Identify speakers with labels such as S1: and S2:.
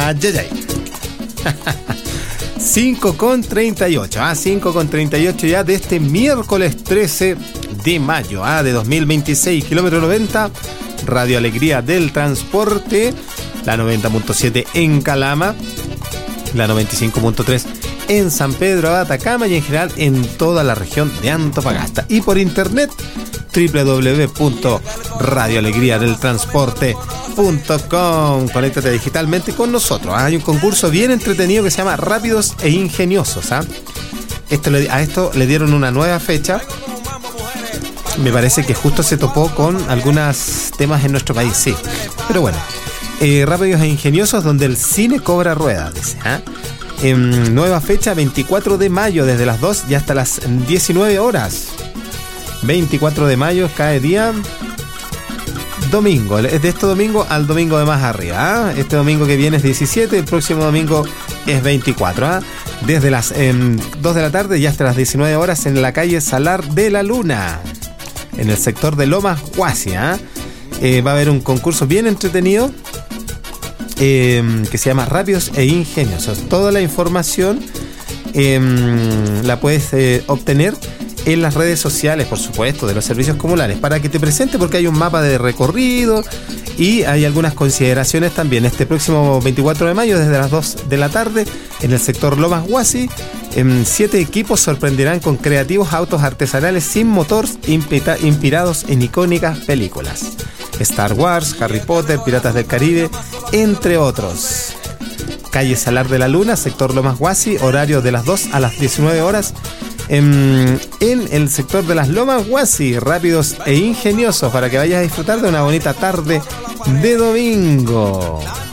S1: Ay, ay, ay. 5:38, 5:38 ya de este miércoles 13 de mayo de 2026, kilómetro 90, Radio Alegría del Transporte, la 90.7 en Calama, la 95.3 en San Pedro de Atacama y en general en toda la región de Antofagasta. Y por internet, www.radioalegriadeltransporte.com. Conéctate digitalmente con nosotros. Hay un concurso bien entretenido que se llama Rápidos e Ingeniosos. A esto le dieron una nueva fecha. Me parece que justo se topó con algunos temas en nuestro país, sí. Pero bueno, Rápidos e Ingeniosos, donde el cine cobra ruedas, dice. Nueva fecha, 24 de mayo, desde las 2 y hasta las 19 horas. 24 de mayo cae día domingo. Es de este domingo al domingo de más arriba. Este domingo que viene es 17, el próximo domingo es 24. Desde las 2 de la tarde y hasta las 19 horas en la calle Salar de la Luna, en el sector de Lomas Huasi. Va a haber un concurso bien entretenido que se llama Rápidos e Ingeniosos. Toda la información la puedes obtener en las redes sociales, por supuesto, de los servicios comunales, para que te presente, porque hay un mapa de recorrido y hay algunas consideraciones también. Este próximo 24 de mayo, desde las 2 de la tarde, en el sector Lomas Huasi, 7 equipos sorprenderán con creativos autos artesanales sin motor inspirados en icónicas películas: Star Wars, Harry Potter, Piratas del Caribe, entre otros. Calle Salar de la Luna, sector Lomas Huasi, horario de las 2 a las 19 horas. En el sector de las Lomas Huasi, Rápidos e Ingeniosos, para que vayas a disfrutar de una bonita tarde de domingo.